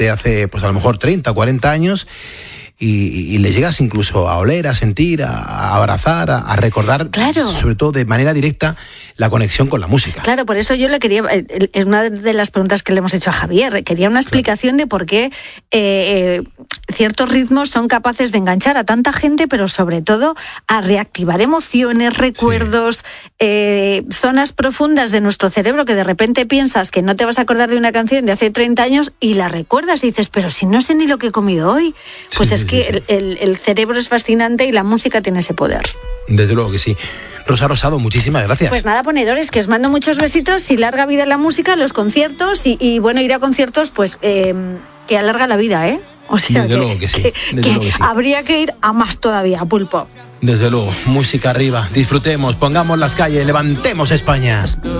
de hace, pues a lo mejor 30 o 40 años, y le llegas incluso a oler, a sentir, a abrazar, a recordar, claro, sobre todo de manera directa, la conexión con la música. Claro, por eso yo le quería, es una de las preguntas que le hemos hecho a Javier, quería una explicación de por qué ciertos ritmos son capaces de enganchar a tanta gente, pero sobre todo a reactivar emociones, recuerdos, zonas profundas de nuestro cerebro que de repente piensas que no te vas a acordar de una canción de hace 30 años y la recuerdas y dices, pero si no sé ni lo que he comido hoy. Pues es que el cerebro es fascinante y la música tiene ese poder. Desde luego que sí. Rosa Rosado, muchísimas gracias. Pues nada, ponedores, que os mando muchos besitos y larga vida en la música, los conciertos y bueno, ir a conciertos pues que alarga la vida, ¿eh? O sea, desde luego que sí. Habría que ir a más todavía, Pulpo. Desde luego, música arriba, disfrutemos, pongamos las calles, levantemos España.